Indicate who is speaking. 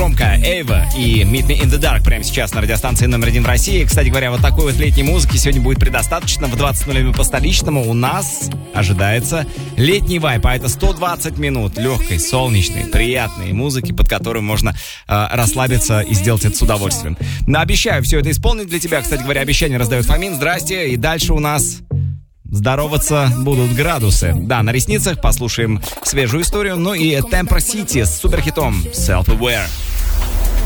Speaker 1: громко. Эйва и Meet Me in the Dark прямо сейчас на радиостанции номер 1 в России. Кстати говоря, вот такой вот летней музыки сегодня будет предостаточно. В 20:00 по столичному у нас ожидается летний вайб, а это 120 минут легкой, солнечной, приятной музыки, под которую можно расслабиться и сделать это с удовольствием. Обещаю все это исполнить для тебя. Кстати говоря, обещание раздает Фомин. Здрасте. И дальше у нас здороваться будут градусы. Да, на ресницах послушаем свежую историю. Ну и Temper City с суперхитом Self-Aware.